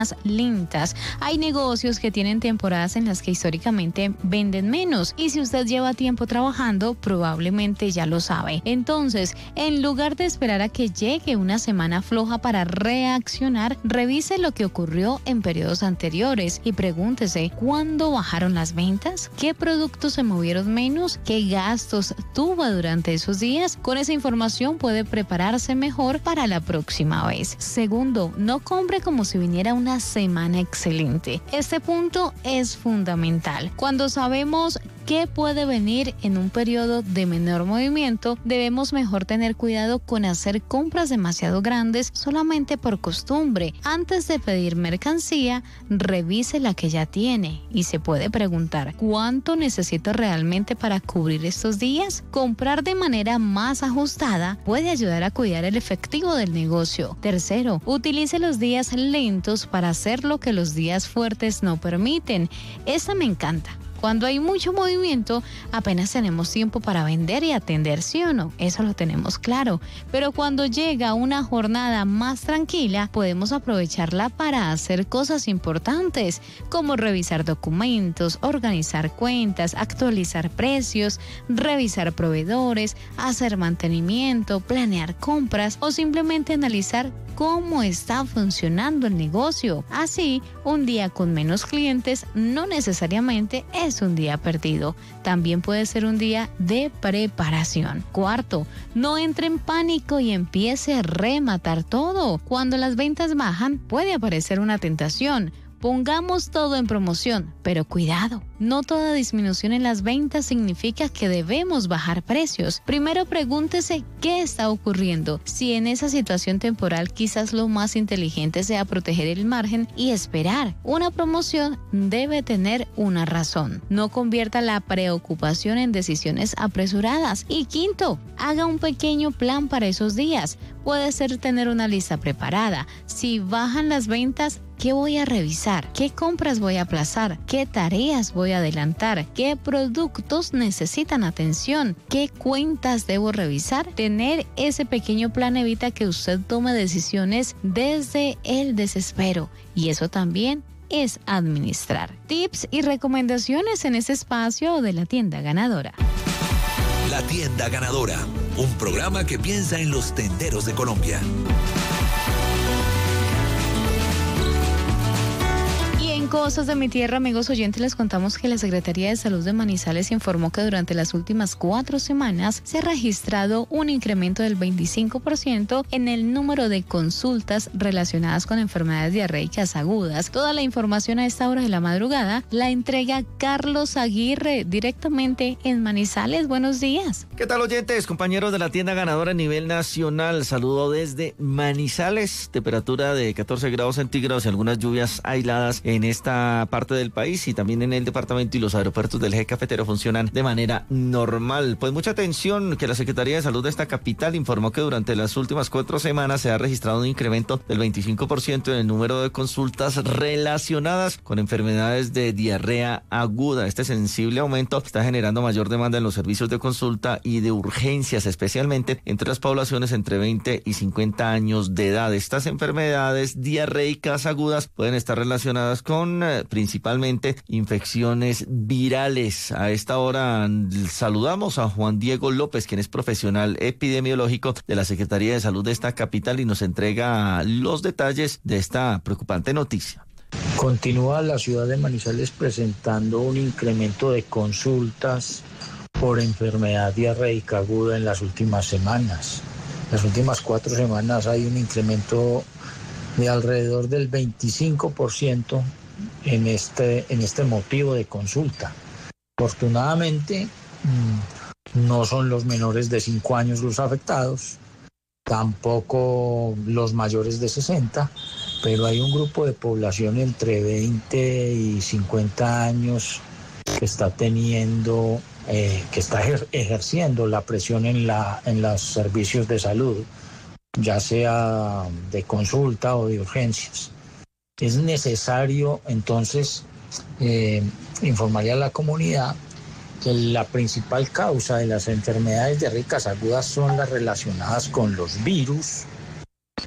lentas. Hay negocios que tienen temporadas en las que históricamente venden menos, y si usted lleva tiempo trabajando, probablemente ya lo sabe. Entonces, en lugar de esperar a que llegue una semana floja para reaccionar, revise lo que ocurrió en periodos anteriores y pregúntese: ¿cuándo bajaron las ventas? ¿Qué productos se movieron menos? ¿Qué gastos tuvo durante esos días? Con esa información puede prepararse mejor para la próxima vez. Segundo, no compre como si viniera una semana excelente. Este punto es fundamental. Cuando sabemos qué puede venir en un periodo de menor movimiento, debemos mejor tener cuidado con hacer compras demasiado grandes solamente por costumbre. Antes de pedir mercancía, revise la que ya tiene y se puede preguntar: ¿cuánto necesito realmente para cubrir estos días? Comprar de manera más ajustada puede ayudar a cuidar el efectivo del negocio. Tercero, utilice los días lentos para hacer lo que los días fuertes no permiten. Esta me encanta. Cuando hay mucho movimiento, apenas tenemos tiempo para vender y atender, ¿sí o no? Eso lo tenemos claro. Pero cuando llega una jornada más tranquila, podemos aprovecharla para hacer cosas importantes, como revisar documentos, organizar cuentas, actualizar precios, revisar proveedores, hacer mantenimiento, planear compras o simplemente analizar cómo está funcionando el negocio. Así, un día con menos clientes no necesariamente es un día perdido. También puede ser un día de preparación. Cuarto, no entre en pánico y empiece a rematar todo. Cuando las ventas bajan, puede aparecer una tentación. Pongamos todo en promoción, pero cuidado, no toda disminución en las ventas significa que debemos bajar precios. Primero pregúntese qué está ocurriendo. Si en esa situación temporal, quizás lo más inteligente sea proteger el margen y esperar. Una promoción debe tener una razón. No convierta la preocupación en decisiones apresuradas. Y quinto, haga un pequeño plan para esos días. Puede ser tener una lista preparada. Si bajan las ventas, ¿qué voy a revisar? ¿Qué compras voy a aplazar? ¿Qué tareas voy a adelantar? ¿Qué productos necesitan atención? ¿Qué cuentas debo revisar? Tener ese pequeño plan evita que usted tome decisiones desde el desespero, y eso también es administrar. Tips y recomendaciones en este espacio de La Tienda Ganadora. La Tienda Ganadora, un programa que piensa en los tenderos de Colombia. Cosas de mi tierra, amigos oyentes, les contamos que la Secretaría de Salud de Manizales informó que durante las últimas 4 semanas se ha registrado un incremento del 25% en el número de consultas relacionadas con enfermedades diarreicas agudas. Toda la información a esta hora de la madrugada la entrega Carlos Aguirre directamente en Manizales. Buenos días. ¿Qué tal, oyentes? Compañeros de La Tienda Ganadora a nivel nacional. Saludo desde Manizales. Temperatura de 14 grados centígrados y algunas lluvias aisladas en esta parte del país y también en el departamento, y los aeropuertos del eje cafetero funcionan de manera normal. Pues mucha atención, que la Secretaría de Salud de esta capital informó que durante las últimas 4 semanas se ha registrado un incremento del 25% en el número de consultas relacionadas con enfermedades de diarrea aguda. Este sensible aumento está generando mayor demanda en los servicios de consulta y de urgencias, especialmente entre las poblaciones entre 20 y 50 años de edad. Estas enfermedades diarreicas agudas pueden estar relacionadas con principalmente infecciones virales. A esta hora saludamos a Juan Diego López, quien es profesional epidemiológico de la Secretaría de Salud de esta capital, y nos entrega los detalles de esta preocupante noticia. Continúa la ciudad de Manizales presentando un incremento de consultas por enfermedad diarreica aguda en las últimas semanas. Las últimas 4 semanas hay un incremento de alrededor del 25% en este motivo de consulta. Afortunadamente, no son los menores de 5 años los afectados, tampoco los mayores de 60, pero hay un grupo de población entre 20 y 50 años que está teniendo, que está ejerciendo la presión en los servicios de salud, ya sea de consulta o de urgencias. Es necesario entonces informarle a la comunidad que la principal causa de las enfermedades diarreicas agudas son las relacionadas con los virus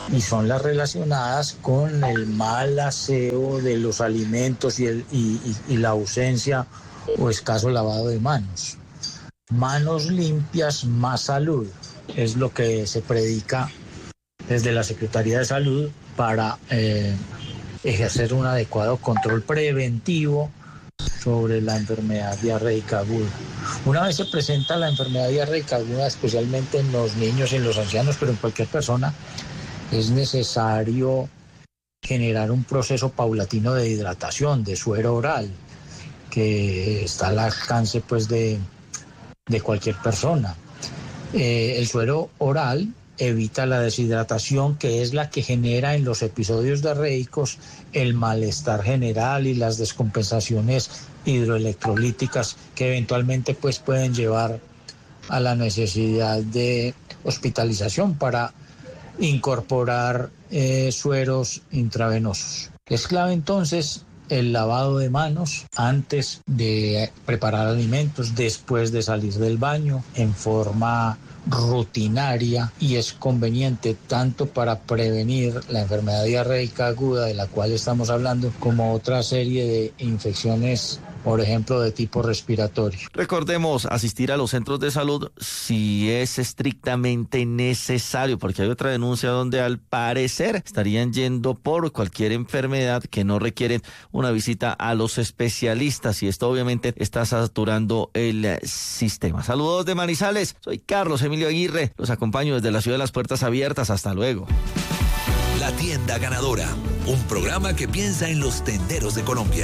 y son las relacionadas con el mal aseo de los alimentos y la ausencia o escaso lavado de manos. Manos limpias, más salud, es lo que se predica desde la Secretaría de Salud para ejercer un adecuado control preventivo sobre la enfermedad diarreica aguda. Una vez se presenta la enfermedad diarreica aguda, especialmente en los niños y en los ancianos, pero en cualquier persona, es necesario generar un proceso paulatino de hidratación, de suero oral, que está al alcance pues de cualquier persona. El suero oral evita la deshidratación, que es la que genera en los episodios diarreicos el malestar general y las descompensaciones hidroelectrolíticas que eventualmente pues pueden llevar a la necesidad de hospitalización para incorporar sueros intravenosos. Es clave entonces el lavado de manos antes de preparar alimentos, después de salir del baño, en forma rutinaria, y es conveniente tanto para prevenir la enfermedad diarreica aguda de la cual estamos hablando, como otra serie de infecciones, por ejemplo, de tipo respiratorio. Recordemos asistir a los centros de salud si es estrictamente necesario, porque hay otra denuncia donde al parecer estarían yendo por cualquier enfermedad que no requieren una visita a los especialistas, y esto obviamente está saturando el sistema. Saludos de Manizales, soy Carlos Emilio Aguirre, los acompaño desde la ciudad de las puertas abiertas. Hasta luego. La Tienda Ganadora, un programa que piensa en los tenderos de Colombia.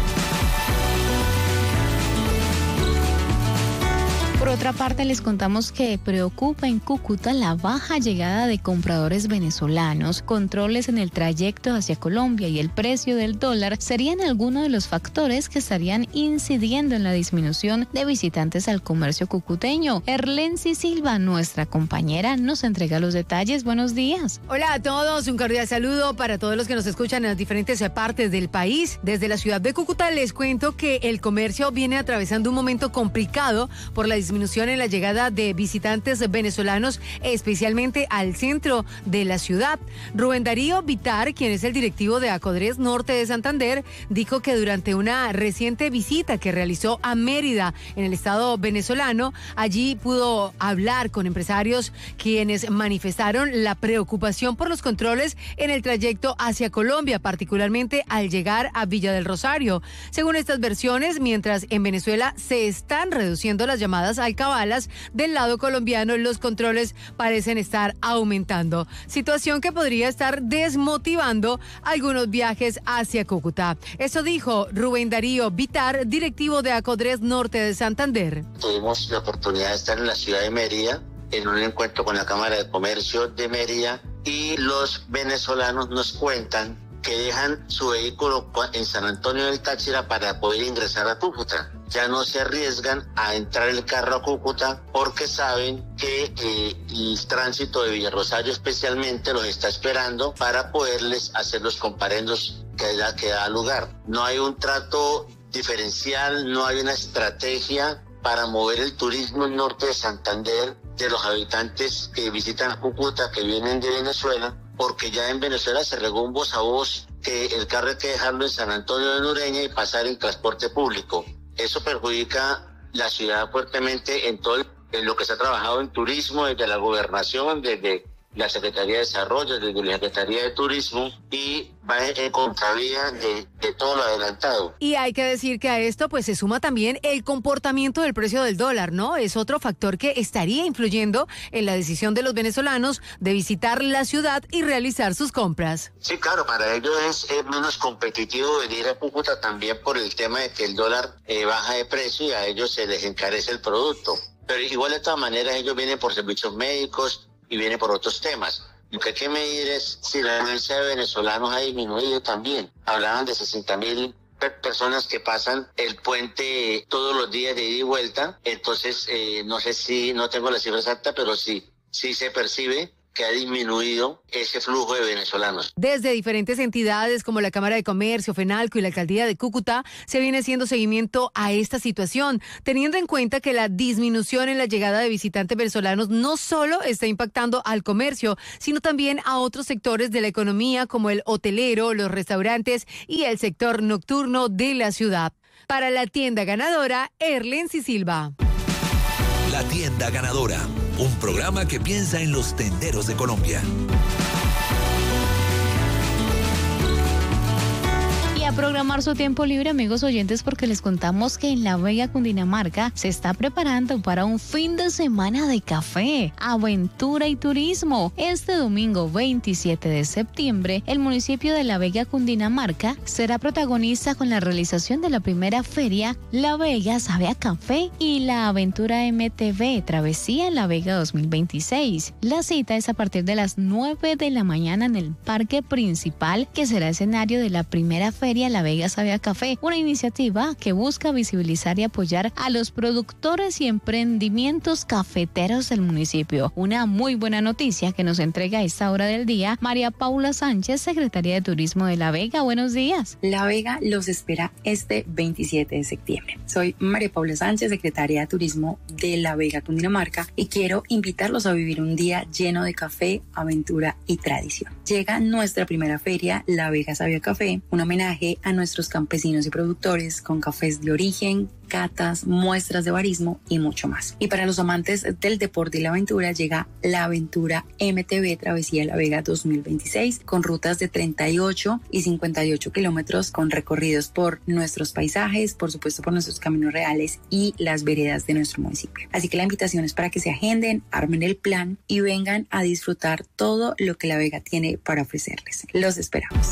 Por otra parte, les contamos que preocupa en Cúcuta la baja llegada de compradores venezolanos. Controles en el trayecto hacia Colombia y el precio del dólar serían algunos de los factores que estarían incidiendo en la disminución de visitantes al comercio cucuteño. Erlensi Silva, nuestra compañera, nos entrega los detalles. Buenos días. Hola a todos, un cordial saludo para todos los que nos escuchan en las diferentes partes del país. Desde la ciudad de Cúcuta les cuento que el comercio viene atravesando un momento complicado por la disminución en la llegada de visitantes venezolanos, especialmente al centro de la ciudad. Rubén Darío Vitar, quien es el directivo de Acodres Norte de Santander, dijo que durante una reciente visita que realizó a Mérida, en el estado venezolano, allí pudo hablar con empresarios quienes manifestaron la preocupación por los controles en el trayecto hacia Colombia, particularmente al llegar a Villa del Rosario. Según estas versiones, mientras en Venezuela se están reduciendo las llamadas alcabalas, del lado colombiano los controles parecen estar aumentando, situación que podría estar desmotivando algunos viajes hacia Cúcuta. Eso dijo Rubén Darío Vitar, directivo de Acodres Norte de Santander. Tuvimos la oportunidad de estar en la ciudad de Mérida, en un encuentro con la Cámara de Comercio de Mérida, y los venezolanos nos cuentan que dejan su vehículo en San Antonio del Táchira para poder ingresar a Cúcuta. Ya no se arriesgan a entrar el carro a Cúcuta porque saben que el tránsito de Villarrosario especialmente los está esperando para poderles hacer los comparendos que da lugar. No hay un trato diferencial, no hay una estrategia para mover el turismo en norte de Santander de los habitantes que visitan Cúcuta, que vienen de Venezuela, porque ya en Venezuela se regó un voz a voz que el carro hay que dejarlo en San Antonio de Nureña y pasar en transporte público. Eso perjudica la ciudad fuertemente en lo que se ha trabajado en turismo desde la gobernación, desde la Secretaría de Desarrollo, desde la Secretaría de Turismo, y va en contravía de todo lo adelantado. Y hay que decir que a esto pues se suma también el comportamiento del precio del dólar, ¿no? Es otro factor que estaría influyendo en la decisión de los venezolanos de visitar la ciudad y realizar sus compras. Sí, claro, para ellos es menos competitivo venir a Cúcuta también por el tema de que el dólar baja de precio y a ellos se les encarece el producto. Pero igual de todas maneras ellos vienen por servicios médicos y viene por otros temas. Lo que hay que medir es si la afluencia de venezolanos ha disminuido también. Hablaban de 60,000 personas que pasan el puente todos los días de ida y vuelta. Entonces, no sé si, no tengo la cifra exacta, pero sí se percibe que ha disminuido ese flujo de venezolanos. Desde diferentes entidades como la Cámara de Comercio, FENALCO y la Alcaldía de Cúcuta se viene haciendo seguimiento a esta situación, teniendo en cuenta que la disminución en la llegada de visitantes venezolanos no solo está impactando al comercio, sino también a otros sectores de la economía como el hotelero, los restaurantes y el sector nocturno de la ciudad. Para la tienda ganadora, Erlensi Silva. La tienda ganadora, un programa que piensa en los tenderos de Colombia. A programar su tiempo libre, amigos oyentes, porque les contamos que en La Vega, Cundinamarca, se está preparando para un fin de semana de café, aventura y turismo. Este domingo 27 de septiembre, el municipio de La Vega, Cundinamarca, será protagonista con la realización de la primera feria La Vega Sabe a Café y la aventura MTV Travesía en La Vega 2026. La cita es a partir de las 9 de la mañana en el parque principal, que será escenario de la primera feria La Vega Sabe a Café, una iniciativa que busca visibilizar y apoyar a los productores y emprendimientos cafeteros del municipio. Una muy buena noticia que nos entrega a esta hora del día María Paula Sánchez, secretaria de Turismo de La Vega. Buenos días. La Vega los espera este 27 de septiembre. Soy María Paula Sánchez, secretaria de Turismo de La Vega, Cundinamarca, y quiero invitarlos a vivir un día lleno de café, aventura y tradición. Llega nuestra primera feria, La Vega Sabe a Café, un homenaje a nuestros campesinos y productores con cafés de origen, catas, muestras de barismo y mucho más. Y para los amantes del deporte y la aventura llega la aventura MTV Travesía La Vega 2026 con rutas de 38 y 58 kilómetros con recorridos por nuestros paisajes, por supuesto por nuestros caminos reales y las veredas de nuestro municipio. Así que la invitación es para que se agenden, armen el plan y vengan a disfrutar todo lo que La Vega tiene para ofrecerles. Los esperamos.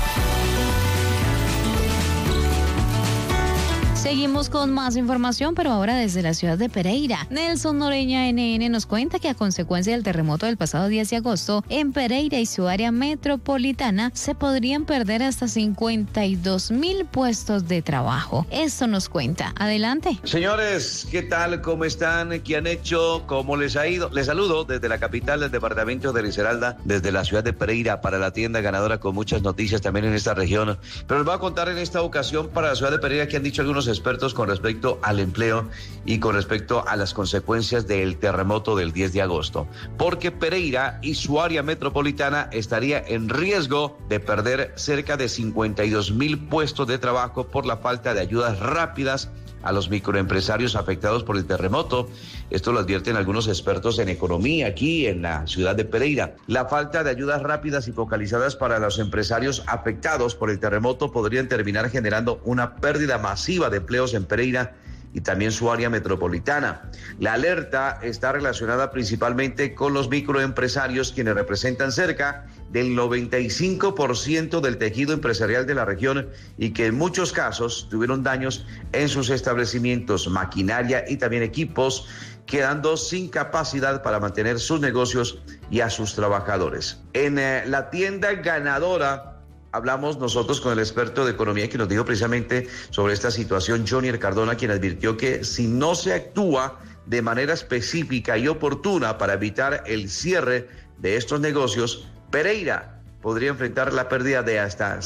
Seguimos con más información, pero ahora desde la ciudad de Pereira. Nelson Noreña, NN, nos cuenta que a consecuencia del terremoto del pasado 10 de agosto, en Pereira y su área metropolitana se podrían perder hasta 52,000 puestos de trabajo. Esto nos cuenta. Adelante. Señores, ¿qué tal? ¿Cómo están? ¿Qué han hecho? ¿Cómo les ha ido? Les saludo desde la capital del departamento de Risaralda, desde la ciudad de Pereira, para la tienda ganadora, con muchas noticias también en esta región. Pero les voy a contar en esta ocasión para la ciudad de Pereira que han dicho algunos expertos con respecto al empleo y con respecto a las consecuencias del terremoto del 10 de agosto, porque Pereira y su área metropolitana estaría en riesgo de perder cerca de 52,000 puestos de trabajo por la falta de ayudas rápidas a los microempresarios afectados por el terremoto. Esto lo advierten algunos expertos en economía aquí en la ciudad de Pereira. La falta de ayudas rápidas y focalizadas para los empresarios afectados por el terremoto podrían terminar generando una pérdida masiva de empleos en Pereira y también su área metropolitana. La alerta está relacionada principalmente con los microempresarios, quienes representan cerca del 95% del tejido empresarial de la región y que en muchos casos tuvieron daños en sus establecimientos, maquinaria y también equipos, quedando sin capacidad para mantener sus negocios y a sus trabajadores. En la tienda ganadora hablamos nosotros con el experto de economía que nos dijo precisamente sobre esta situación, Johnny Cardona, quien advirtió que si no se actúa de manera específica y oportuna para evitar el cierre de estos negocios, Pereira podría enfrentar la pérdida de hasta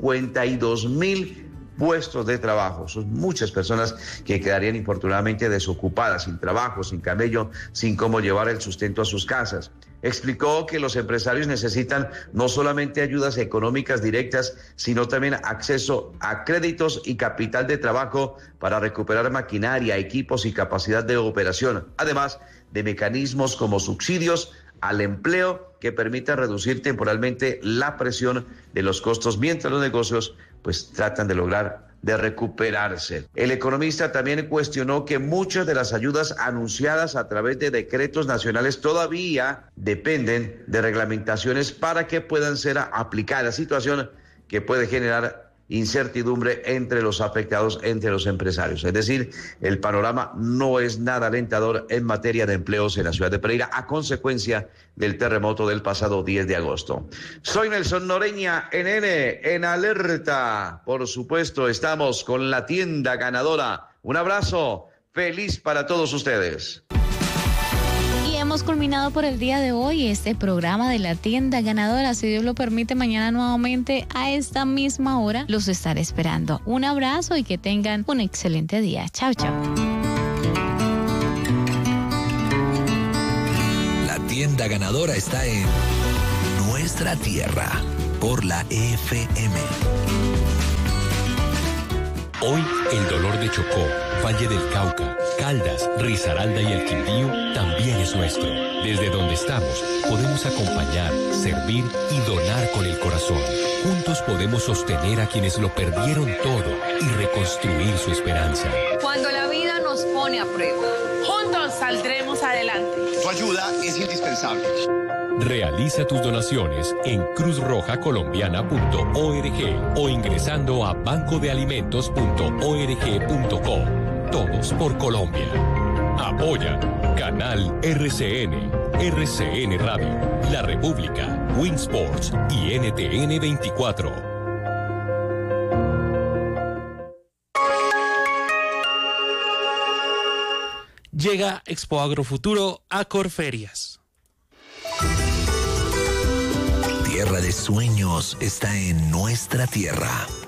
52,000 puestos de trabajo. Son muchas personas que quedarían infortunadamente desocupadas, sin trabajo, sin camello, sin cómo llevar el sustento a sus casas. Explicó que los empresarios necesitan no solamente ayudas económicas directas, sino también acceso a créditos y capital de trabajo para recuperar maquinaria, equipos y capacidad de operación, además de mecanismos como subsidios al empleo que permita reducir temporalmente la presión de los costos mientras los negocios pues tratan de lograr de recuperarse. El economista también cuestionó que muchas de las ayudas anunciadas a través de decretos nacionales todavía dependen de reglamentaciones para que puedan ser aplicadas, situación que puede generar incertidumbre entre los afectados, entre los empresarios. Es decir, el panorama no es nada alentador en materia de empleos en la ciudad de Pereira a consecuencia del terremoto del pasado 10 de agosto. Soy Nelson Noreña, NN, en alerta. Por supuesto, estamos con la tienda ganadora. Un abrazo feliz para todos ustedes. hemos culminado por el día de hoy este programa de la tienda ganadora. Si Dios lo permite, mañana nuevamente a esta misma hora los estaré esperando. Un abrazo y que tengan un excelente día. Chao, chao. La tienda ganadora está en nuestra tierra por la FM. Hoy el dolor de Chocó, Valle del Cauca, Caldas, Risaralda y el Quindío también es nuestro. Desde donde estamos, podemos acompañar, servir y donar con el corazón. Juntos podemos sostener a quienes lo perdieron todo y reconstruir su esperanza. Cuando la vida nos pone a prueba, juntos saldremos adelante. Tu ayuda es indispensable. Realiza tus donaciones en cruzrojacolombiana.org o ingresando a bancodealimentos.org.co. Todos por Colombia. Apoya Canal RCN, RCN Radio, La República, Winsports y NTN 24. Llega Expo Agrofuturo a Corferias. Tierra de sueños está en nuestra tierra